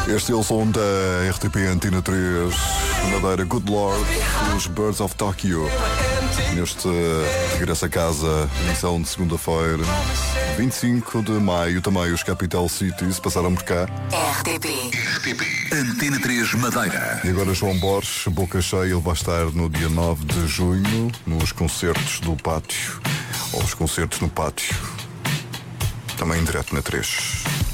Este é o som da RTP Antena 3, Madeira Good Lord, os Birds of Tokyo. Neste regresso a casa, emissão de segunda-feira, 25 de maio, também os Capital Cities passaram por cá. RTP Antena 3 Madeira. E agora João Borges, boca cheia, ele vai estar no dia 9 de junho, nos concertos do Pátio, ou os concertos no Pátio, também em direto na 3.